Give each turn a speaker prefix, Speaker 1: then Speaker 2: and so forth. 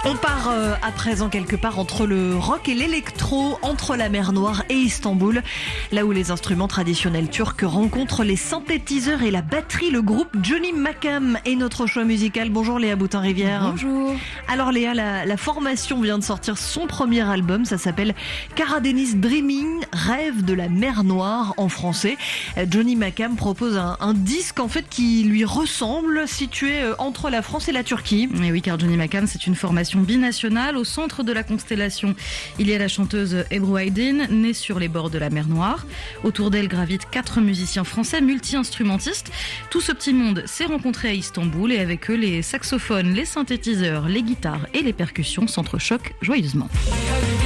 Speaker 1: On part à présent quelque part entre le rock et l'électro, entre la mer Noire et Istanbul, là où les instruments traditionnels turcs rencontrent les synthétiseurs et la batterie. Le groupe Johnny Makam est notre choix musical. Bonjour Léa Boutin-Rivière.
Speaker 2: Bonjour.
Speaker 1: Alors Léa, la formation vient de sortir son premier album, ça s'appelle Karadeniz Dreaming, rêve de la mer Noire en français. Johnny Makam propose un disque en fait qui lui ressemble, situé entre la France et la Turquie.
Speaker 2: Et oui, car Johnny Makam, c'est une formation binationale. Au centre de la constellation, il y a la chanteuse Ebru Aydin, née sur les bords de la mer Noire. Autour d'elle gravitent 4 musiciens français multi-instrumentistes. Tout ce petit monde s'est rencontré à Istanbul et avec eux, les saxophones, les synthétiseurs, les guitares et les percussions s'entrechoquent joyeusement.